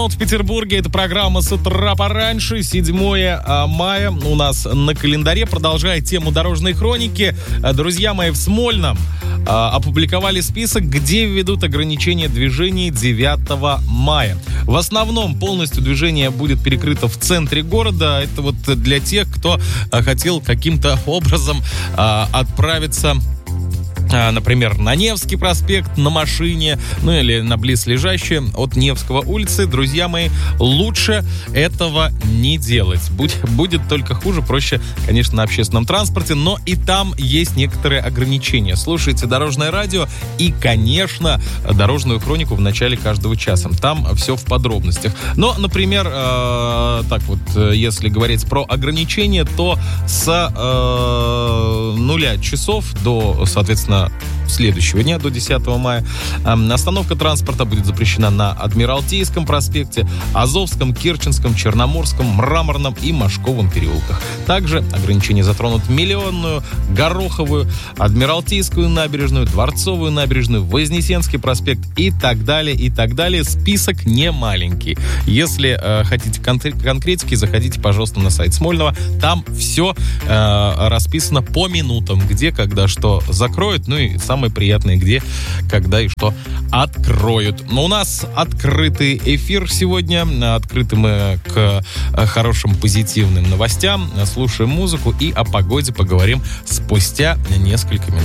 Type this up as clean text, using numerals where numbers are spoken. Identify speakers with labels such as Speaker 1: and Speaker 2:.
Speaker 1: В Петербурге это программа «С утра пораньше», 7 мая у нас на календаре. Продолжая тему дорожной хроники, друзья мои, в Смольном опубликовали список, где введут ограничения движения 9 мая. В основном полностью движение будет перекрыто в центре города. Это вот для тех, кто хотел каким-то образом отправиться, например, на Невский проспект на машине, ну или на близлежащие от Невского улицы. Друзья мои, лучше этого не делать. Будет только хуже, проще, конечно, на общественном транспорте, но и там есть некоторые ограничения. Слушайте Дорожное радио и, конечно, дорожную хронику в начале каждого часа. Там все в подробностях. Но, например, так вот, если говорить про ограничения, то с 0 часов до, соответственно, следующего дня, до 10 мая, остановка транспорта будет запрещена на Адмиралтейском проспекте, Азовском, Керченском, Черноморском, Мраморном и Машковом переулках. Также ограничения затронут Миллионную, Гороховую, Адмиралтейскую набережную, Дворцовую набережную, Вознесенский проспект и так далее, и так далее. Список не маленький. Если хотите конкретики, заходите, пожалуйста, на сайт Смольного. Там все расписано по минутам, где, когда, что закроют, ну и самое приятное, где, когда и что откроют. Но у нас открытый эфир сегодня. Открыты мы к хорошим позитивным новостям. Слушаем музыку и о погоде поговорим спустя несколько минут.